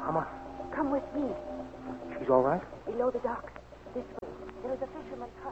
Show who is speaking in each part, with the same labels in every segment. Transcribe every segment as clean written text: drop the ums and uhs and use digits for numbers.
Speaker 1: Mama?
Speaker 2: Come with me.
Speaker 1: She's all right?
Speaker 2: Below the docks. This way. There is a fisherman's hut.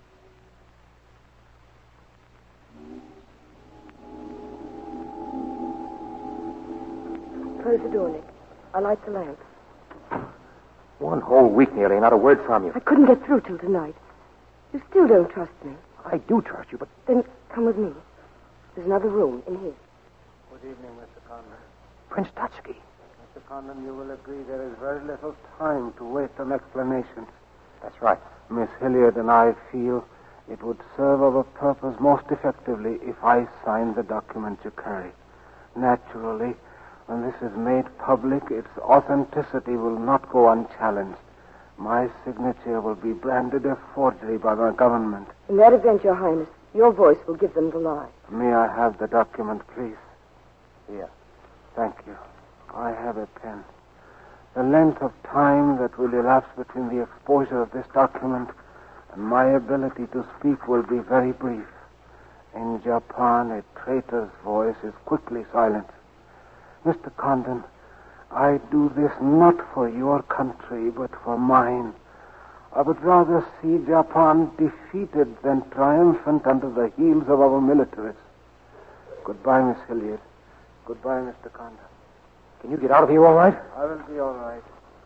Speaker 2: Close the door, Nick. I'll light the lamp.
Speaker 1: 1 whole week nearly, not a word from you.
Speaker 2: I couldn't get through till tonight. You still don't trust me.
Speaker 1: I do trust you, but...
Speaker 2: Then come with me. There's another room in here.
Speaker 3: Good evening, Mr. Condon.
Speaker 1: Prince Tatsky.
Speaker 3: Mr. Condon, you will agree there is very little time to waste on explanations.
Speaker 1: That's right.
Speaker 3: Miss Hilliard and I feel it would serve our purpose most effectively if I signed the document you carry. Naturally, when this is made public, its authenticity will not go unchallenged. My signature will be branded a forgery by the government.
Speaker 2: In that event, Your Highness, your voice will give them the lie.
Speaker 3: May I have the document, please?
Speaker 1: Here.
Speaker 3: Thank you. I have a pen. The length of time that will elapse between the exposure of this document and my ability to speak will be very brief. In Japan, a traitor's voice is quickly silenced. Mr. Condon, I do this not for your country, but for mine. I would rather see Japan defeated than triumphant under the heels of our militarists. Goodbye, Miss Hilliard. Goodbye, Mr. Condon.
Speaker 1: Can you get out of here all right?
Speaker 3: I will be all right.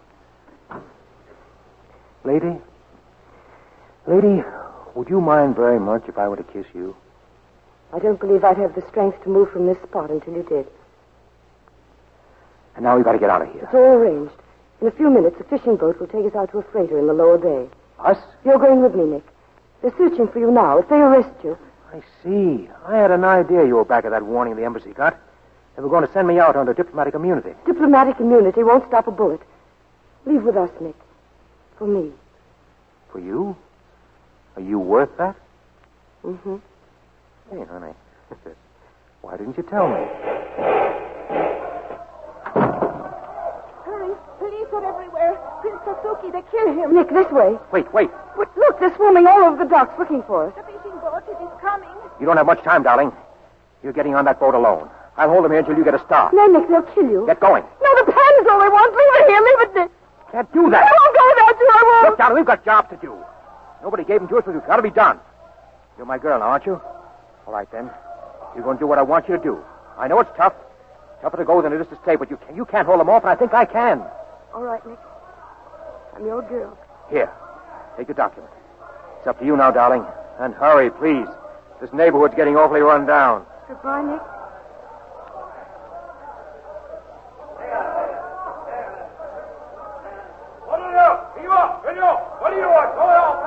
Speaker 1: Lady? Lady, would you mind very much if I were to kiss you?
Speaker 2: I don't believe I'd have the strength to move from this spot until you did.
Speaker 1: And now we've got to get out of here.
Speaker 2: It's all arranged. In a few minutes, a fishing boat will take us out to a freighter in the lower bay.
Speaker 1: Us?
Speaker 2: You're going with me, Nick. They're searching for you now. If they arrest you...
Speaker 1: I see. I had an idea you were back of that warning the embassy got. They were going to send me out under diplomatic immunity.
Speaker 2: Diplomatic immunity won't stop a bullet. Leave with us, Nick. For me.
Speaker 1: For you? Are you worth that?
Speaker 2: Mm-hmm.
Speaker 1: Hey, honey. Why didn't you tell me?
Speaker 2: Hurry. Police are everywhere. Prince Sasuke, they kill him. Nick, this way.
Speaker 1: Wait.
Speaker 2: But look, they're swarming all over the docks looking for us.
Speaker 4: The fishing boat, it is coming.
Speaker 1: You don't have much time, darling. You're getting on that boat alone. I'll hold them here until you get a start.
Speaker 2: No, Nick, they'll kill you.
Speaker 1: Get going.
Speaker 2: No, the pen is all they want. Leave it here. Leave it, Nick.
Speaker 1: Can't do that.
Speaker 2: I won't go without you. I won't.
Speaker 1: Look, darling, we've got jobs to do. Nobody gave them to us, but it's got to be done. You're my girl now, aren't you? All right, then. You're going to do what I want you to do. I know it's tough. Tougher to go than it is to stay, but you can't hold them off, and I think I can.
Speaker 2: All right, Nick. I'm your girl.
Speaker 1: Here. Take the document. It's up to you now, darling. And hurry, please. This neighborhood's getting awfully run down.
Speaker 2: Goodbye, Nick.
Speaker 5: What do you want? Go on.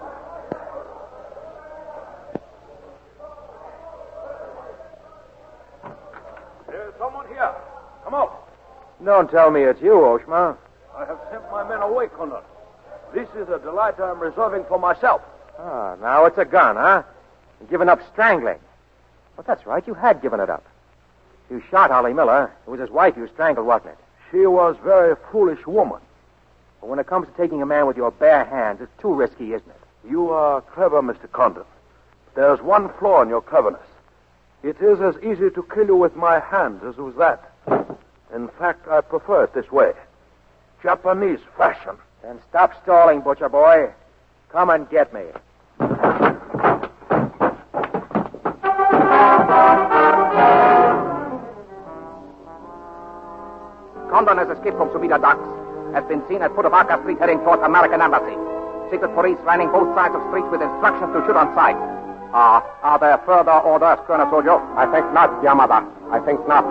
Speaker 5: There's someone here. Come out.
Speaker 1: Don't tell me it's you, Oshma.
Speaker 5: I have sent my men away, Condon. This is a delight I'm reserving for myself.
Speaker 1: Ah, now it's a gun, huh? You've given up strangling. But that's right, you had given it up. You shot Holly Miller. It was his wife you strangled, wasn't it?
Speaker 5: She was a very foolish woman.
Speaker 1: But when it comes to taking a man with your bare hands, it's too risky, isn't it?
Speaker 5: You are clever, Mr. Condon. There's one flaw in your cleverness. It is as easy to kill you with my hands as with that. In fact, I prefer it this way. Japanese fashion.
Speaker 1: Then stop stalling, butcher boy. Come and get me.
Speaker 6: Condon has escaped from Sumida docks. Has been seen at foot of Arca Street heading towards American Embassy. Secret police lining both sides of streets with instructions to shoot on sight. Are there further orders, Colonel Sojo? I think not, Yamada. I think not.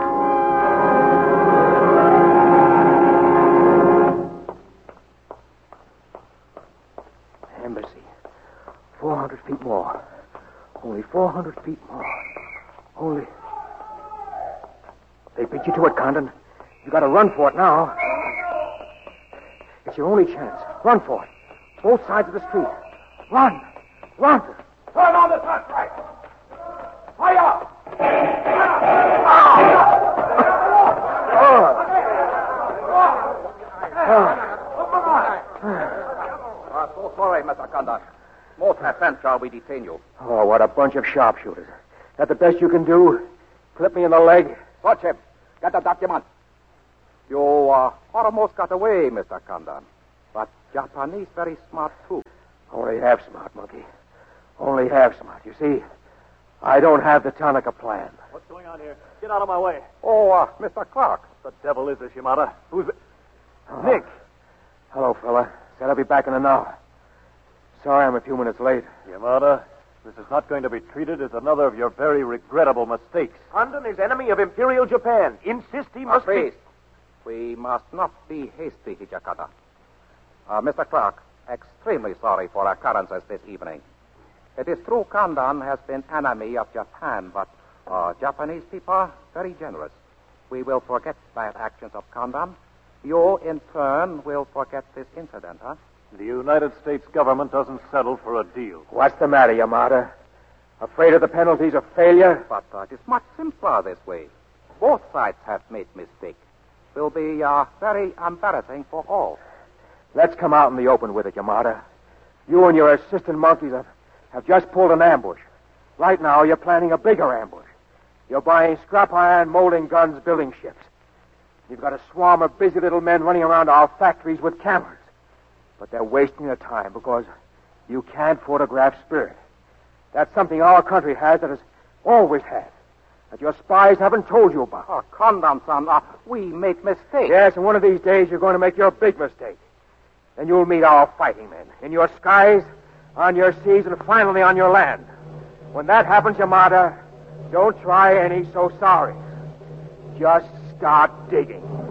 Speaker 1: Embassy. 400 feet more. Only 400 feet more. Only... They beat you to it, Condon. You got to run for it now. It's your only chance. Run for it. Both sides of the street. Run. Run.
Speaker 5: Turn on the searchlight. Fire!
Speaker 6: So sorry, Mr. Condon. Most have sent shall we detain you.
Speaker 1: Oh, what a bunch of sharpshooters. That the best you can do? Clip me in the leg?
Speaker 6: Search him. Get the document. You almost got away, Mr. Condon. But Japanese very smart, too.
Speaker 1: Only half smart, Monkey. Only half smart. You see, I don't have the Tanaka plan.
Speaker 4: What's going on here? Get out of my way.
Speaker 6: Oh, Mr. Clark.
Speaker 4: The devil is this, Yamada? Who's it?
Speaker 1: Oh.
Speaker 4: Nick.
Speaker 1: Hello, fella. Said I'll be back in an hour. Sorry I'm a few minutes late.
Speaker 4: Yamada, this is not going to be treated as another of your very regrettable mistakes.
Speaker 7: Condon is enemy of Imperial Japan. Insist he must be...
Speaker 6: Please. We must not be hasty, Hijakata. Mr. Clark, extremely sorry for occurrences this evening. It is true Condon has been enemy of Japan, but Japanese people are very generous. We will forget bad actions of Condon. You, in turn, will forget this incident, huh?
Speaker 4: The United States government doesn't settle for a deal.
Speaker 1: What's the matter, Yamada? Afraid of the penalties of failure?
Speaker 6: But it is much simpler this way. Both sides have made mistakes. Will be very embarrassing for all.
Speaker 1: Let's come out in the open with it, Yamada. You and your assistant monkeys have just pulled an ambush. Right now, you're planning a bigger ambush. You're buying scrap iron, molding guns, building ships. You've got a swarm of busy little men running around our factories with cameras. But they're wasting their time because you can't photograph spirit. That's something our country has that has always had, that your spies haven't told you about.
Speaker 6: Oh, Condon-san, we make mistakes.
Speaker 1: Yes, and one of these days you're going to make your big mistake. Then you'll meet our fighting men in your skies, on your seas, and finally on your land. When that happens, Yamada, don't try any so sorry. Just start digging.